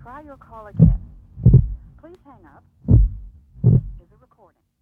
try your call again. Please hang up. This is a recording.